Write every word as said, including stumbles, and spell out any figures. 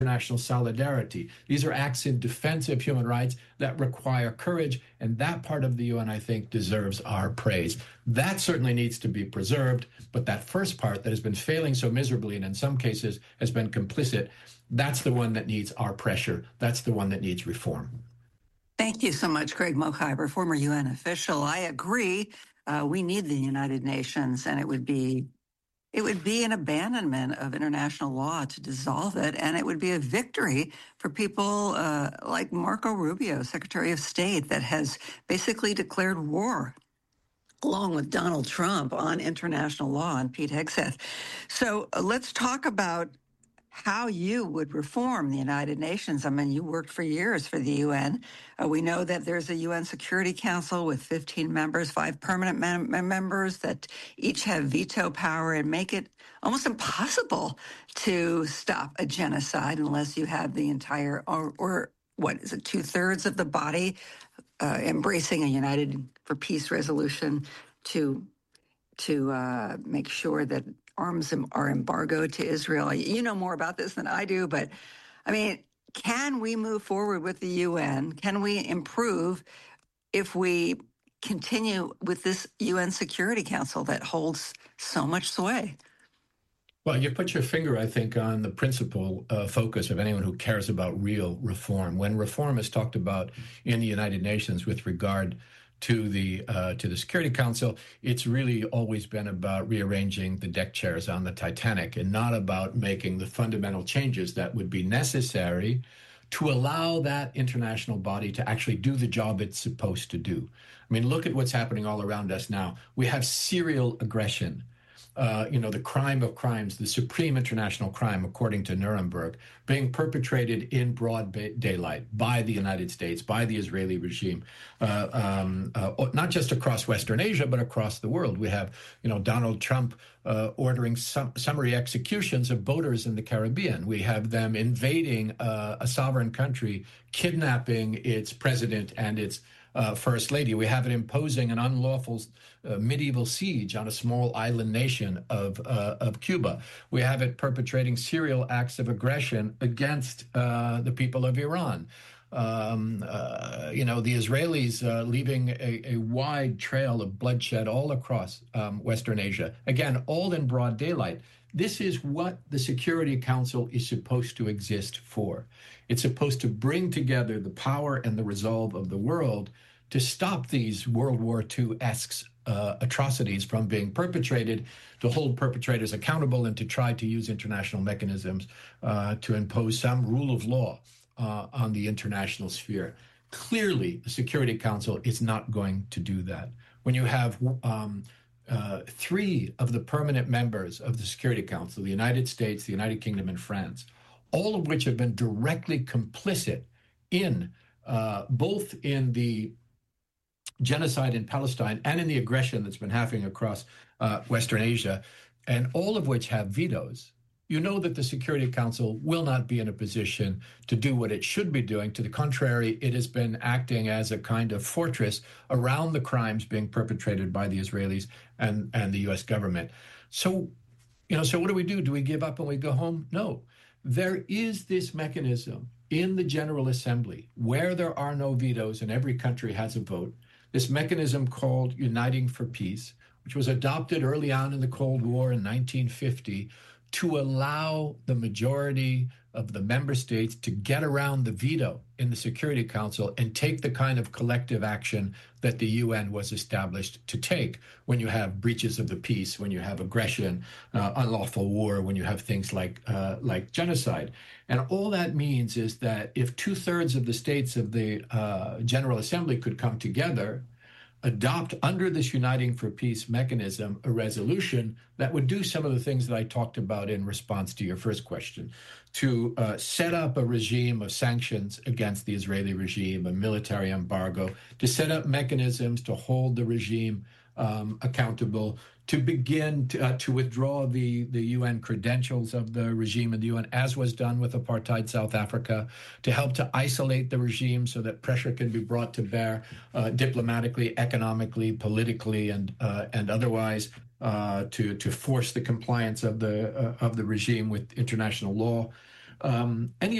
international solidarity. These are acts in defense of human rights that require courage, and that part of the U N, I think, deserves our praise. That certainly needs to be preserved, but that first part that has been failing so miserably and in some cases has been complicit, that's the one that needs our pressure. That's the one that needs reform. Thank you so much, Greg Mokhiber, former U N official. I agree. Uh, we need the United Nations, and it would be It would be an abandonment of international law to dissolve it, and it would be a victory for people uh, like Marco Rubio, Secretary of State, that has basically declared war, along with Donald Trump, on international law, and Pete Hegseth. So uh, let's talk about how you would reform the United Nations. I mean, you worked for years for the U N. Uh, we know that there's a U N Security Council with fifteen members, five permanent mem- members that each have veto power and make it almost impossible to stop a genocide unless you have the entire, or, or what is it, two-thirds of the body uh, embracing a United for Peace resolution to to uh, make sure that arms are embargoed to Israel. You know more about this than I do, but I mean, can we move forward with the U N? Can we improve if we continue with this U N Security Council that holds so much sway? Well, you put your finger, I think, on the principal uh, focus of anyone who cares about real reform. When reform is talked about in the United Nations with regard to the uh, to the Security Council, it's really always been about rearranging the deck chairs on the Titanic and not about making the fundamental changes that would be necessary to allow that international body to actually do the job it's supposed to do. I mean, look at what's happening all around us now. We have serial aggression. Uh, you know, the crime of crimes, the supreme international crime, according to Nuremberg, being perpetrated in broad ba- daylight by the United States, by the Israeli regime, uh, um, uh, not just across Western Asia, but across the world. We have, you know, Donald Trump uh, ordering sum- summary executions of boaters in the Caribbean. We have them invading uh, a sovereign country, kidnapping its president and its Uh, First Lady. We have it imposing an unlawful uh, medieval siege on a small island nation of uh, of Cuba. We have it perpetrating serial acts of aggression against uh, the people of Iran. Um, uh, you know, the Israelis uh, leaving a, a wide trail of bloodshed all across um, Western Asia. Again, all in broad daylight. This is what the Security Council is supposed to exist for. It's supposed to bring together the power and the resolve of the world to stop these World War Two-esque uh, atrocities from being perpetrated, to hold perpetrators accountable, and to try to use international mechanisms uh, to impose some rule of law uh, on the international sphere. Clearly, the Security Council is not going to do that. When you have um, Uh, three of the permanent members of the Security Council, the United States, the United Kingdom, and France, all of which have been directly complicit in uh, both in the genocide in Palestine and in the aggression that's been happening across uh, Western Asia, and all of which have vetoes, you know that the Security Council will not be in a position to do what it should be doing. To the contrary, it has been acting as a kind of fortress around the crimes being perpetrated by the Israelis and, and the U S government. So, you know, so what do we do? Do we give up and we go home? No. There is this mechanism in the General Assembly where there are no vetoes and every country has a vote, this mechanism called Uniting for Peace, which was adopted early on in the Cold War in nineteen fifty, to allow the majority of the member states to get around the veto in the Security Council and take the kind of collective action that the U N was established to take when you have breaches of the peace, when you have aggression, uh, unlawful war, when you have things like uh, like genocide. And all that means is that if two-thirds of the states of the uh, General Assembly could come together, adopt under this Uniting for Peace mechanism a resolution that would do some of the things that I talked about in response to your first question, to uh, set up a regime of sanctions against the Israeli regime, a military embargo, to set up mechanisms to hold the regime um, accountable, to begin to, uh, to withdraw the, the U N credentials of the regime in the U N, as was done with apartheid South Africa, to help to isolate the regime so that pressure can be brought to bear uh, diplomatically, economically, politically, and uh, and otherwise, uh, to to force the compliance of the uh, of the regime with international law. Um, any